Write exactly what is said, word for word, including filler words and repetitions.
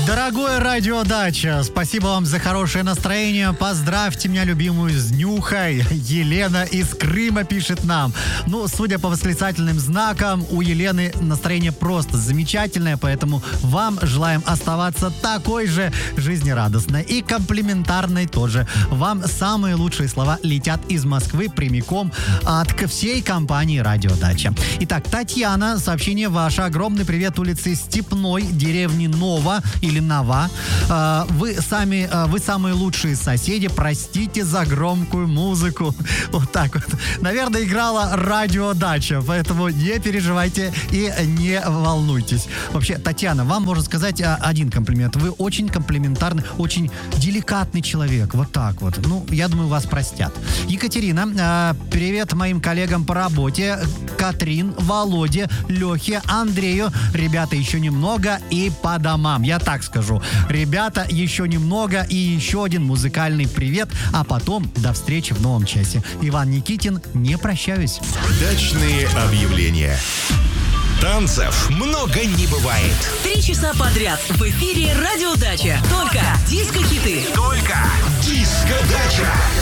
Дорогое радио Дача, спасибо вам за хорошее настроение. Поздравьте меня, любимую, с днюхой. Елена из Крыма пишет нам. Ну, судя по восклицательным знакам, у Елены настроение просто замечательное, поэтому вам желаем оставаться такой же жизнерадостной и комплиментарной тоже. Вам самые лучшие слова летят из Москвы прямиком от всей компании «Радио Дача». Итак, Татьяна, сообщение ваше. Огромный привет улице Степной, деревни Нова или Нова. Вы сами, вы самые лучшие соседи. Простите за громкую музыку. Вот так вот. Наверное, играла «Радио Дача», поэтому не переживайте и не волнуйтесь. Вообще, Татьяна, вам можно сказать один комплимент. Вы очень комплиментарный, очень деликатный человек. Вот так вот. Ну, я думаю, вас простят. Екатерина, привет моим коллегам по работе. Катрин, Володе, Лехе, Андрею. Ребята, еще немного и по домам. Я так скажу. Ребята, еще немного и еще один музыкальный привет. А потом до встречи в новом часе. Иван Никитин, не прощаюсь. Дачные объявления. Танцев много не бывает. Три часа подряд в эфире «Радио Дача». Только диско-хиты. Только диско-дача.